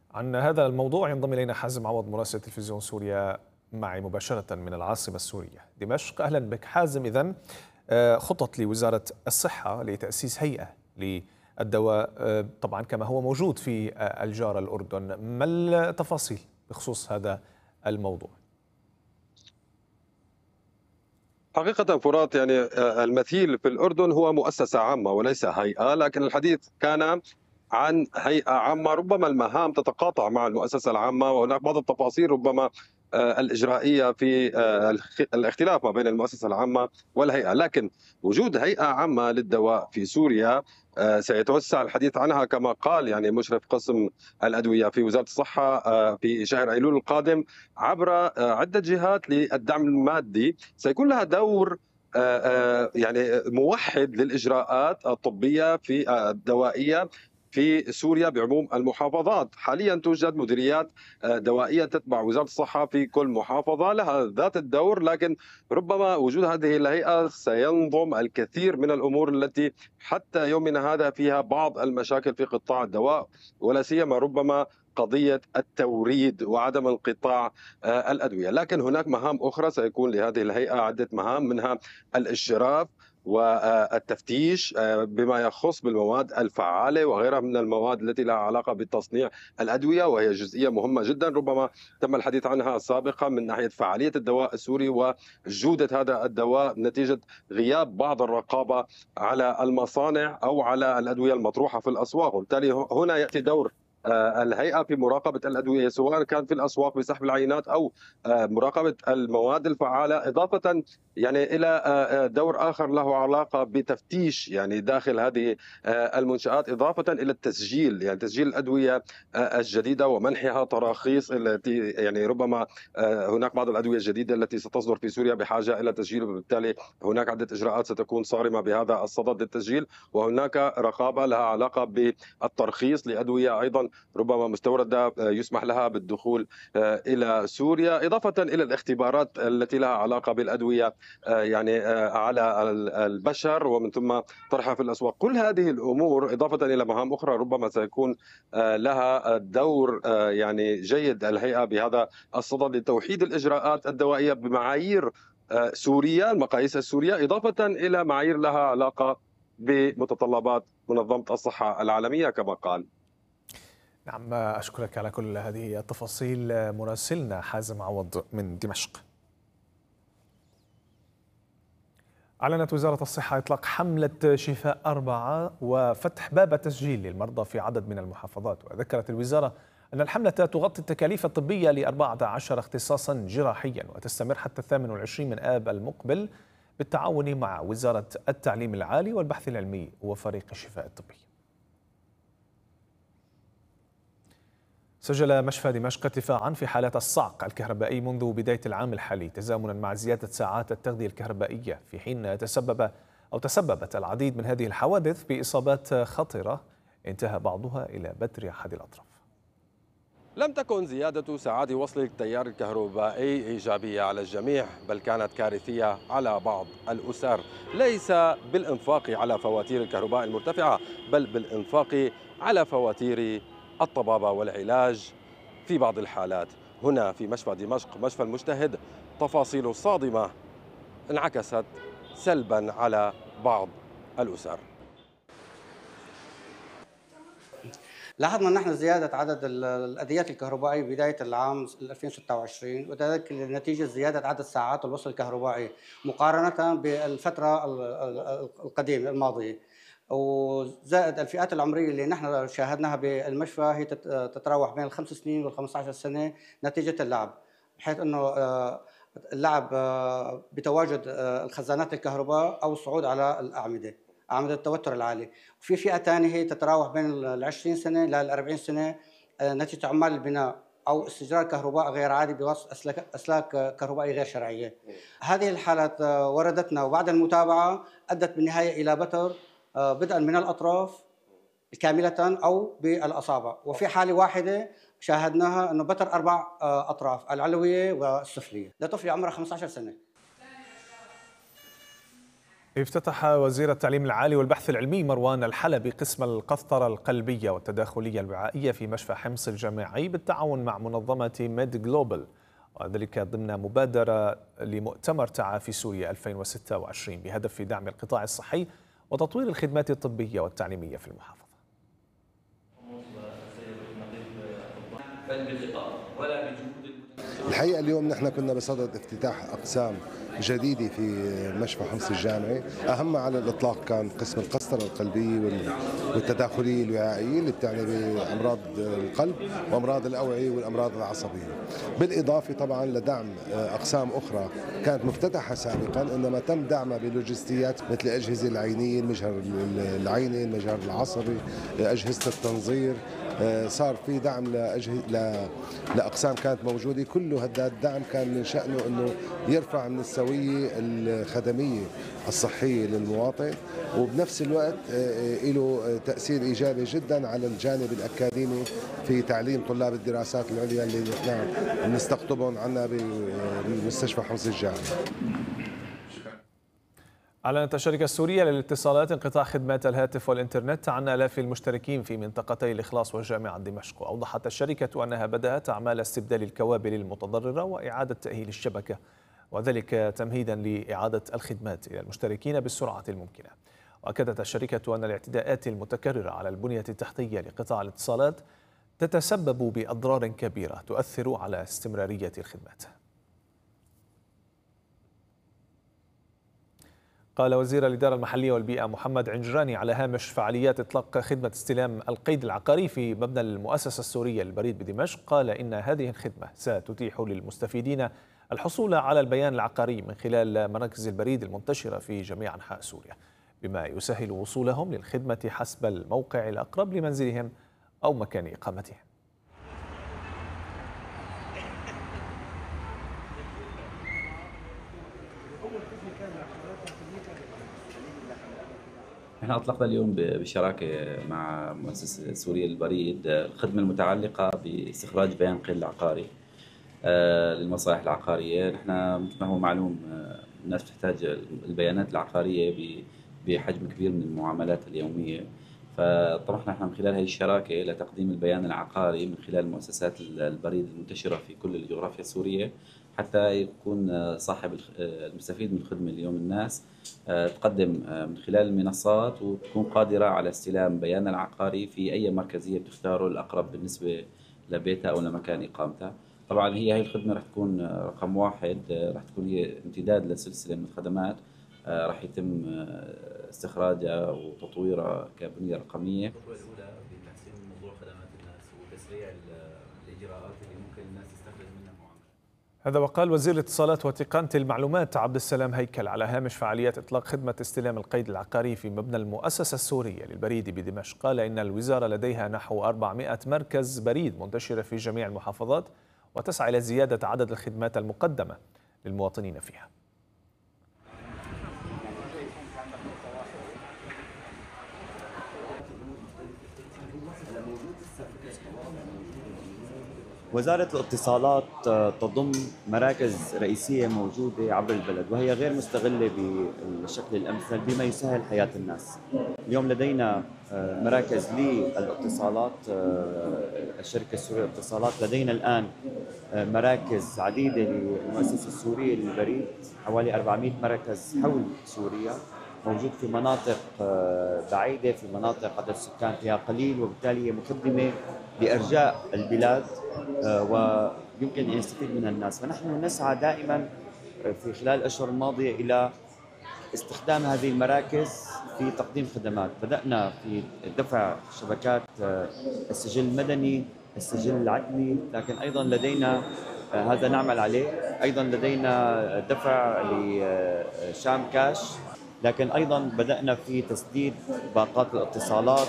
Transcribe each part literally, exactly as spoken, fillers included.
عن هذا الموضوع ينضم إلينا حازم عوض مراسل تلفزيون سوريا معي مباشرة من العاصمة السورية دمشق. أهلا بك حازم. إذن خطط لوزارة الصحة لتأسيس هيئة للدواء طبعا كما هو موجود في الجارة الأردن، ما التفاصيل بخصوص هذا الموضوع؟ حقيقة فرات، يعني المثيل في الأردن هو مؤسسة عامة وليس هيئة، لكن الحديث كان عن هيئة عامة. ربما المهام تتقاطع مع المؤسسة العامة، وهناك بعض التفاصيل ربما آه، الإجرائية في آه، الخ- الاختلاف ما بين المؤسسة العامة والهيئة. لكن وجود هيئة عامة للدواء في سوريا آه، سيتوسع الحديث عنها، كما قال يعني مشرف قسم الأدوية في وزارة الصحة آه، في شهر أيلول القادم، عبر آه، عدة جهات للدعم المادي. سيكون لها دور آه، آه، يعني موحد للإجراءات الطبية في آه، الدوائية في سوريا بعموم المحافظات. حاليا توجد مديريات آه، دوائية تتبع وزارة الصحة في كل محافظة، لها ذات الدور، لكن ربما وجود هذه الهيئة سينظم الكثير من الأمور التي حتى يومنا هذا فيها بعض المشاكل في قطاع الدواء، ولا سيما ربما قضية التوريد وعدم انقطاع آه، الأدوية. لكن هناك مهام أخرى سيكون لهذه الهيئة، عدة مهام، منها الإشراف والتفتيش بما يخص بالمواد الفعالة وغيرها من المواد التي لها علاقة بتصنيع الأدوية، وهي جزئية مهمة جدا ربما تم الحديث عنها سابقا من ناحية فعالية الدواء السوري وجودة هذا الدواء نتيجة غياب بعض الرقابة على المصانع أو على الأدوية المطروحة في الأسواق. وبالتالي هنا يأتي دور آه، الهيئة في مراقبة الأدوية، سواء كان في الأسواق بسحب العينات أو آه، مراقبة المواد الفعالة، إضافة يعني إلى آه، آه، دور آخر له علاقة بتفتيش يعني داخل هذه آه، المنشآت، إضافة إلى التسجيل، يعني تسجيل الأدوية آه، الجديدة ومنحها تراخيص التي يعني ربما آه، هناك بعض الأدوية الجديدة التي ستصدر في سوريا بحاجة إلى تسجيل، وبالتالي هناك عدة إجراءات ستكون صارمة بهذا الصدد للتسجيل. وهناك رقابة لها علاقة بالترخيص لأدوية أيضا ربما مستوردة آه، يسمح لها بالدخول آه، إلى سوريا، إضافة إلى الاختبارات التي لها علاقة بالأدوية آه، يعني آه، على البشر ومن ثم طرحها في الأسواق. كل هذه الأمور إضافة إلى مهام أخرى ربما سيكون آه، لها دور آه، يعني جيد الهيئة بهذا الصدد لتوحيد الإجراءات الدوائية بمعايير آه، سورية، المقاييس السورية، إضافة إلى معايير لها علاقة بمتطلبات منظمة الصحة العالمية كما قال. نعم، أشكرك على كل هذه التفاصيل مراسلنا حازم عوض من دمشق. أعلنت وزارة الصحة إطلاق حملة شفاء أربعة وفتح باب التسجيل للمرضى في عدد من المحافظات. وذكرت الوزارة أن الحملة تغطي التكاليف الطبية لأربعة عشر اختصاصا جراحيا وتستمر حتى الثامن والعشرين من آب المقبل بالتعاون مع وزارة التعليم العالي والبحث العلمي وفريق الشفاء الطبي. سجل مشفى دمشق ارتفاعا في حالات الصعق الكهربائي منذ بداية العام الحالي تزامنا مع زيادة ساعات التغذية الكهربائية، في حين تسبب أو تسببت العديد من هذه الحوادث بإصابات خطرة انتهى بعضها إلى بتر أحد الأطراف. لم تكن زيادة ساعات وصل التيار الكهربائي إيجابية على الجميع، بل كانت كارثية على بعض الأسر، ليس بالإنفاق على فواتير الكهرباء المرتفعة، بل بالإنفاق على فواتير الطبابة والعلاج في بعض الحالات. هنا في مشفى دمشق، مشفى المجتهد، تفاصيل صادمة انعكست سلبا على بعض الأسر. لاحظنا نحن زيادة عدد الأديات الكهربائية بداية العام ألفين وستة وعشرين، وذلك نتيجة زيادة عدد ساعات الوصل الكهربائي مقارنة بالفترة القديمة الماضية. وزائد الفئات العمرية اللي نحن شاهدناها بالمشفى هي تتراوح بين الخمس سنين والخمسة عشر سنة نتيجة اللعب، بحيث أنه اللعب بتواجد الخزانات الكهرباء أو الصعود على الأعمدة، أعمدة التوتر العالي. وفي فئة ثانية هي تتراوح بين ال عشرين سنة لل أربعين سنة نتيجة عمال البناء أو استجرار كهرباء غير عادي بواسطة أسلاك أسلاك كهربائية غير شرعية. هذه الحالات وردتنا وبعد المتابعة أدت بالنهاية إلى بتر بدءا من الأطراف كاملة أو بالأصابع، وفي حالة واحدة شاهدناها أنه بتر أربع أطراف العلوية والسفلية لطفل عمره خمسة عشر سنة. افتتح وزير التعليم العالي والبحث العلمي مروان الحلبي قسم القسطرة القلبية والتداخلية الوعائية في مشفى حمص الجامعي بالتعاون مع منظمة ميد جلوبال، وذلك ضمن مبادرة لمؤتمر تعافي سوريا ألفين وستة وعشرين بهدف دعم القطاع الصحي وتطوير الخدمات الطبية والتعليمية في المحافظة. الحقيقة اليوم نحن كنا بصدد افتتاح أقسام جديدة في مشفى حمص الجامعي، أهم على الإطلاق كان قسم القسطرة القلبية والتداخلية الوعائية اللي بتعني بأمراض القلب وأمراض الأوعية والأمراض العصبية، بالإضافة طبعا لدعم أقسام أخرى كانت مفتتحة سابقا إنما تم دعمها بلوجستيات مثل الأجهزة العينية، المجهر العيني، المجهر العصبي، أجهزة التنظير، صار في دعم لأجهزة لأقسام كانت موجودة. كل هذا الدعم كان من شأنه أنه يرفع من السوية الخدمية الصحية للمواطن، وبنفس الوقت له تأثير إيجابي جدا على الجانب الأكاديمي في تعليم طلاب الدراسات العليا اللي نحن بنستقطبهم عنا بمستشفى حمص الجامعي. أعلنت الشركة السورية للاتصالات انقطاع خدمات الهاتف والإنترنت عن آلاف المشتركين في منطقتي الإخلاص وجامعة دمشق. وأوضحت الشركة أنها بدأت أعمال استبدال الكوابل المتضررة وإعادة تأهيل الشبكة، وذلك تمهيدا لإعادة الخدمات إلى المشتركين بالسرعة الممكنة. وأكدت الشركة أن الاعتداءات المتكررة على البنية التحتية لقطاع الاتصالات تتسبب بأضرار كبيرة تؤثر على استمرارية الخدمات. قال وزير الإدارة المحلية والبيئة محمد عنجراني على هامش فعاليات إطلاق خدمة استلام القيد العقاري في مبنى المؤسسة السورية للبريد بدمشق، قال إن هذه الخدمة ستتيح للمستفيدين الحصول على البيان العقاري من خلال مراكز البريد المنتشرة في جميع أنحاء سوريا، بما يسهل وصولهم للخدمة حسب الموقع الأقرب لمنزلهم أو مكان إقامتهم. احنا اطلقنا اليوم بشراكه مع مؤسسه سوريا للبريد الخدمه المتعلقه باستخراج بيان قيد العقاري للمصالح العقاريه. نحن مثل ما هو معلوم الناس بتحتاج البيانات العقاريه بحجم كبير من المعاملات اليوميه، فطرحنا نحن من خلال هذه الشراكه لتقديم البيان العقاري من خلال مؤسسات البريد المنتشره في كل الجغرافيا السوريه، حتى يكون صاحب المستفيد من الخدمه اليوم الناس تقدم من خلال المنصات وتكون قادرة على استلام بيانها العقاري في أي مركزية بتختاره الأقرب بالنسبة لبيتها أو لمكان إقامتها. طبعا هي هي الخدمة رح تكون رقم واحد، رح تكون هي امتداد لسلسلة من الخدمات رح يتم استخراجها وتطويرها كبنية رقمية. الخطوة الأولى بتحسين موضوع خدمات الناس وتسريع الإجراءات اللي ممكن الناس تستخرج منها معاملة. هذا وقال وزير الاتصالات وتقنية المعلومات عبد السلام هيكل على هامش فعاليات إطلاق خدمة استلام القيد العقاري في مبنى المؤسسة السورية للبريد بدمشق، قال إن الوزارة لديها نحو أربعمائة مركز بريد منتشرة في جميع المحافظات وتسعى إلى زيادة عدد الخدمات المقدمة للمواطنين فيها. وزارة الاتصالات تضم مراكز رئيسية موجودة عبر البلد وهي غير مستغلة بالشكل الأمثل بما يسهل حياة الناس. اليوم لدينا مراكز للاتصالات، الشركة السورية للاتصالات لدينا الآن مراكز عديدة للمؤسسة السورية للبريد، حوالي أربعمائة مركز حول سوريا، موجود في مناطق بعيدة، في مناطق عدد السكان فيها قليل، وبالتالي هي مقدمة لأرجاء البلاد ويمكن أن يستفيد منها الناس. فنحن نسعى دائما في خلال الأشهر الماضية إلى استخدام هذه المراكز في تقديم خدمات. بدأنا في دفع شبكات السجل المدني، السجل العدلي، لكن أيضا لدينا هذا نعمل عليه، أيضا لدينا دفع لشام كاش، لكن أيضا بدأنا في تسديد باقات الاتصالات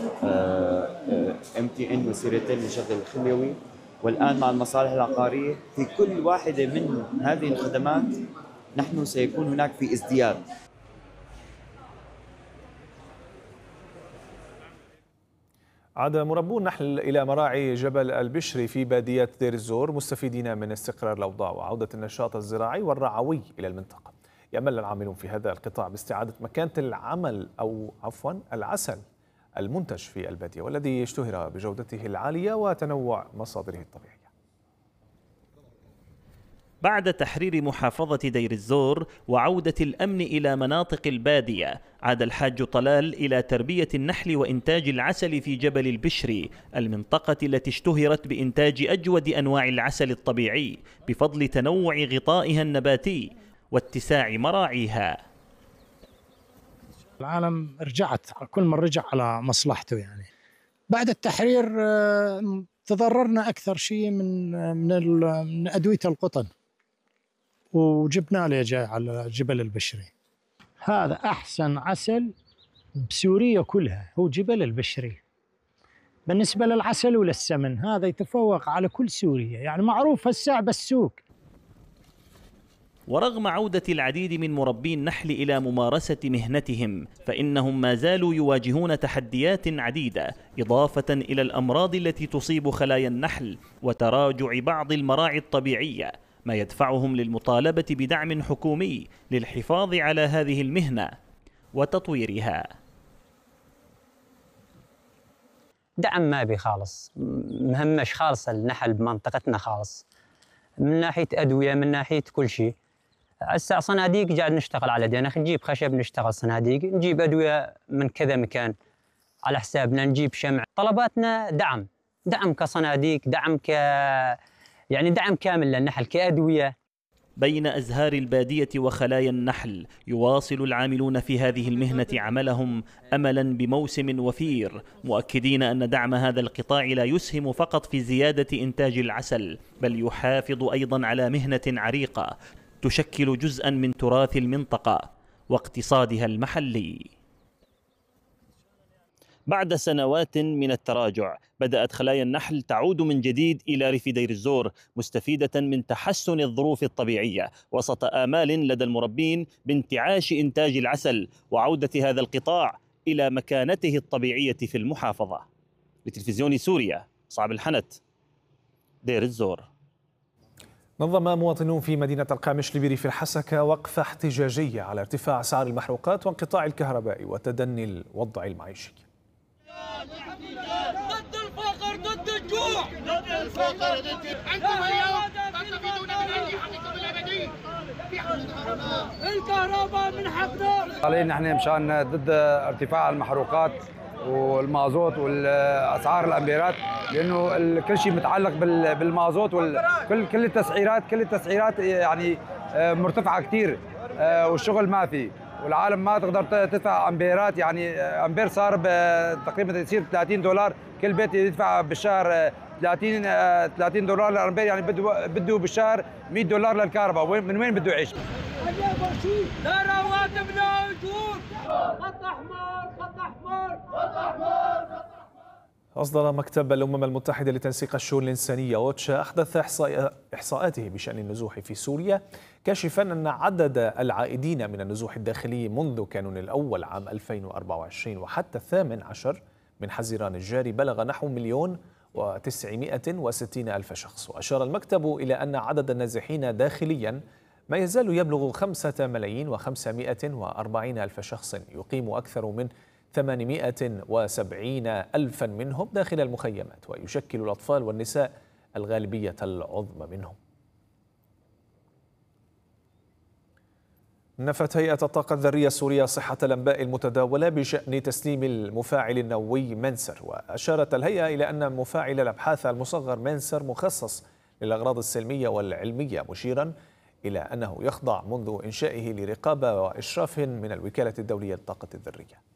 ام تي ان وسيرتين للشغل الخليوي، والآن مع المصالح العقارية في كل واحدة من هذه الخدمات نحن سيكون هناك في ازدياد. عاد مربو النحل إلى مراعي جبل البشري في بادية دير الزور مستفيدين من استقرار الأوضاع وعودة النشاط الزراعي والرعوي إلى المنطقة. يأمل العاملون في هذا القطاع باستعادة مكانة العمل أو عفوا العسل المنتج في البادية والذي اشتهر بجودته العالية وتنوع مصادره الطبيعية. بعد تحرير محافظة دير الزور وعودة الأمن إلى مناطق البادية، عاد الحاج طلال إلى تربية النحل وإنتاج العسل في جبل البشري، المنطقة التي اشتهرت بإنتاج أجود أنواع العسل الطبيعي بفضل تنوع غطائها النباتي واتساع مراعيها. العالم رجعت، كل من رجع على مصلحته. يعني بعد التحرير تضررنا أكثر شيء من من من أدوية القطن، وجبنا له جاي على جبل البشري. هذا أحسن عسل بسوريا كلها، هو جبل البشري. بالنسبة للعسل وللسمن هذا يتفوق على كل سوريا، يعني معروف هالساعة بالسوق. ورغم عودة العديد من مربي النحل إلى ممارسة مهنتهم، فإنهم ما زالوا يواجهون تحديات عديدة، إضافة إلى الأمراض التي تصيب خلايا النحل وتراجع بعض المراعي الطبيعية، ما يدفعهم للمطالبة بدعم حكومي للحفاظ على هذه المهنة وتطويرها. دعم ما بي خالص، مهمش خالص النحل بمنطقتنا خالص، من ناحية أدوية، من ناحية كل شيء. هسه صناديق قاعد نشتغل على دينا، نجيب خشب نشتغل صناديق، نجيب أدوية من كذا مكان على حسابنا، نجيب شمع. طلباتنا دعم، دعم كصناديق، دعم ك يعني دعم كامل للنحل كأدوية. بين أزهار البادية وخلايا النحل يواصل العاملون في هذه المهنة عملهم أملا بموسم وفير، مؤكدين أن دعم هذا القطاع لا يسهم فقط في زيادة إنتاج العسل، بل يحافظ أيضا على مهنة عريقة تشكل جزءا من تراث المنطقة واقتصادها المحلي. بعد سنوات من التراجع بدأت خلايا النحل تعود من جديد إلى ريف دير الزور، مستفيدة من تحسن الظروف الطبيعية وسط آمال لدى المربين بانتعاش إنتاج العسل وعودة هذا القطاع إلى مكانته الطبيعية في المحافظة. لتلفزيون سوريا، صعب الحنت، دير الزور. نظم مواطنون في مدينة القامشلي بريف الحسكة وقفة احتجاجية على ارتفاع أسعار المحروقات وانقطاع الكهرباء وتدني الوضع المعيشي. ضد الفقر، ضد الجوع، ضد الفقر، ضد انتم اليوم تستفيدون من هذه حقكم الابديه. الكهرباء من حقنا. علينا احنا مشان ضد ارتفاع المحروقات والمازوت والاسعار الامبيرات، لانه كل شيء متعلق بالمازوت وكل كل التسعيرات كل التسعيرات يعني مرتفعه كثير، والشغل ما في، والعالم ما تقدر تدفع امبيرات. يعني امبير صار تقريبا يصير ثلاثين دولار، كل بيت يدفع بالشهر ثلاثين ثلاثين دولار للامبير، يعني بده بده بالشهر مئة دولار للكهرباء. من وين بده يعيش؟ لا رواتب لا اجور، خط احمر خط احمر خط احمر. أصدر مكتب الأمم المتحدة لتنسيق الشؤون الإنسانية أوتشا أحدث إحصاءاته بشأن النزوح في سوريا، كاشفا أن عدد العائدين من النزوح الداخلي منذ كانون الأول عام ألفين وأربعة وعشرين وحتى الثامن عشر من حزيران الجاري بلغ نحو مليون وتسعمائة وستين ألف شخص. وأشار المكتب إلى أن عدد النازحين داخليا ما يزال يبلغ خمسة ملايين وخمسمائة وأربعين ألف شخص، يقيم أكثر من ثمانمائة وسبعين ألفا منهم داخل المخيمات، ويشكل الأطفال والنساء الغالبية العظمى منهم. نفت هيئة الطاقة الذرية السورية صحة الأنباء المتداولة بشأن تسليم المفاعل النووي منسر، وأشارت الهيئة إلى أن مفاعل الأبحاث المصغر منسر مخصص للأغراض السلمية والعلمية، مشيرا إلى أنه يخضع منذ إنشائه لرقابة وإشراف من الوكالة الدولية للطاقة الذرية.